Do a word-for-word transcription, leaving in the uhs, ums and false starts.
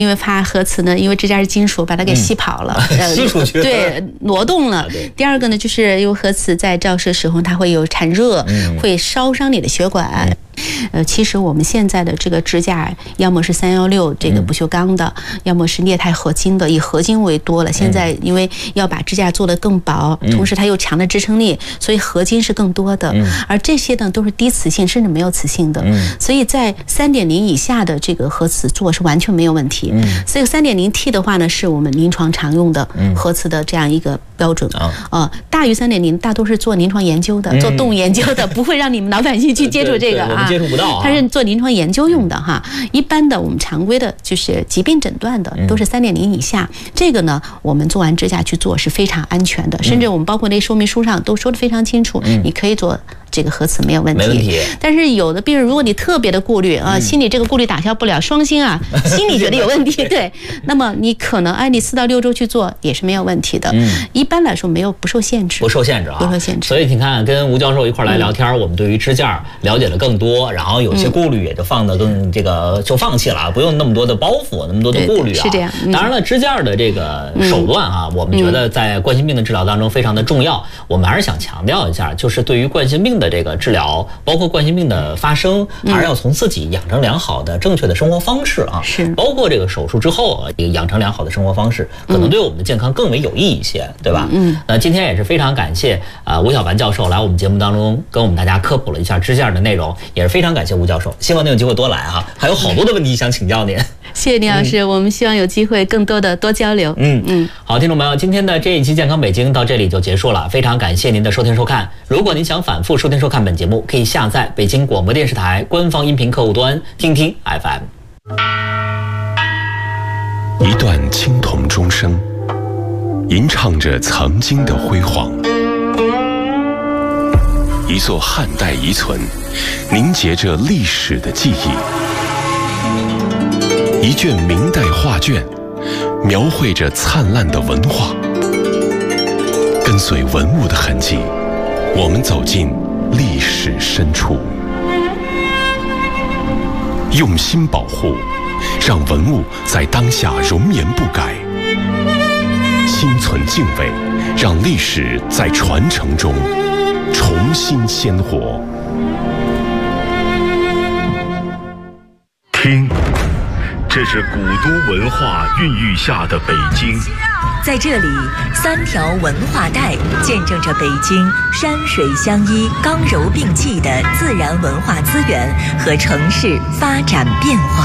因为怕核磁呢，因为支架是金属，把它给吸跑了， 嗯呃、吸出去， 对，挪动了。第二个呢，就是因为核磁在照射时候，它会有产热，嗯、会烧伤你的血管。嗯呃，其实我们现在的这个支架，要么是三幺六这个不锈钢的，嗯、要么是镍钛合金的，以合金为多了。现在因为要把支架做得更薄，嗯、同时它有强的支撑力，所以合金是更多的。嗯、而这些呢，都是低磁性，甚至没有磁性的。嗯、所以在三点零以下的这个核磁做是完全没有问题。嗯、所以三点零 T 的话呢，是我们临床常用的核磁的这样一个标准。啊、嗯，呃，大于三点零，大多是做临床研究的，做动物研究的，不会让你们老百姓去接触这个啊。 接触不到、啊， 它是做临床研究用的哈。一般的我们常规的就是疾病诊断的都是三点零以下，嗯、这个呢我们做完支架去做是非常安全的，嗯、甚至我们包括那说明书上都说得非常清楚，嗯、你可以做这个核磁没有问题。 没问题。 但是有的病人，如果你特别的顾虑啊，嗯、心里这个顾虑打消不了，双心啊，心里觉得有问题，对，那么你可能哎，你四到六周去做也是没有问题的。嗯，一般来说没有不受限制， 不受限制啊， 不受限制。 所以你看，跟吴教授一块来聊天，嗯、我们对于支架了解了更多，然后有些顾虑也就放得更这个就放弃了，不用那么多的包袱，那么多的顾虑啊。 是这样。嗯、 当然了，支架的这个手段啊，嗯、我们觉得在冠心病的治疗当中非常的重要。我们还是想强调一下，就是对于冠心病的这个治疗，包括冠心病的发生，还是要从自己养成良好的、正确的生活方式啊。 是。包括这个手术之后，养成良好的生活方式，可能对我们的健康更为有益一些，对吧？嗯。那今天也是非常感谢啊、呃、吴晓凡教授来我们节目当中跟我们大家科普了一下支架的内容，也是非常感谢吴教授。希望你有机会多来哈、啊，还有好多的问题想请教您。 谢谢倪老师，嗯、我们希望有机会更多的多交流。 嗯嗯，好，听众朋友，今天的这一期健康北京到这里就结束了，非常感谢您的收听收看。如果您想反复收听收看本节目，可以下载北京广播电视台官方音频客户端听听 F M。 一段青铜钟声，吟唱着曾经的辉煌；一座汉代遗存，凝结着历史的记忆；一卷明代画卷，描绘着灿烂的文化。跟随文物的痕迹，我们走进历史深处，用心保护，让文物在当下容颜不改；心存敬畏，让历史在传承中重新鲜活。 听，这是古都文化孕育下的北京。 在这里，三条文化带见证着北京山水相依、刚柔并济的自然文化资源和城市发展变化。